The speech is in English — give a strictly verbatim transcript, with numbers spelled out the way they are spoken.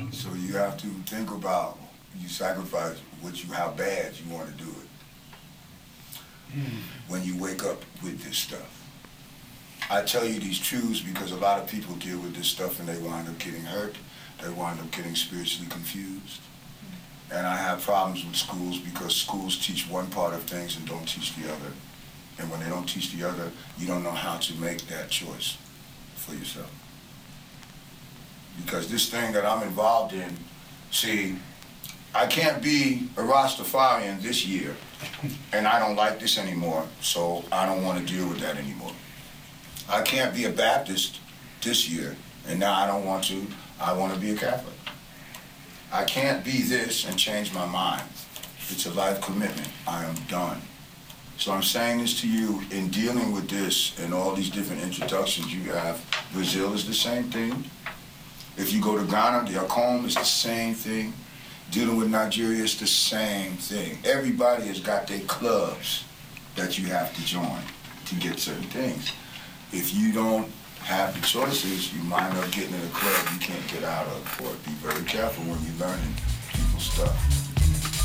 So you have to think about, you sacrifice what you, how bad you want to do it when you wake up with this stuff. I tell you these truths because a lot of people deal with this stuff and they wind up getting hurt. They wind up getting spiritually confused. And I have problems with schools because schools teach one part of things and don't teach the other. And when they don't teach the other, you don't know how to make that choice for yourself. Because this thing that I'm involved in, see, I can't be a Rastafarian this year, and I don't like this anymore, so I don't want to deal with that anymore. I can't be a Baptist this year, and now I don't want to, I want to be a Catholic. I can't be this and change my mind. It's a life commitment. I am done. So I'm saying this to you, in dealing with this and all these different introductions you have, Brazil is the same thing. If you go to Ghana, the Akom is the same thing. Dealing with Nigeria is the same thing. Everybody has got their clubs that you have to join to get certain things. If you don't have the choices, you might up getting in a club you can't get out of. Or be very careful when you're learning people's stuff.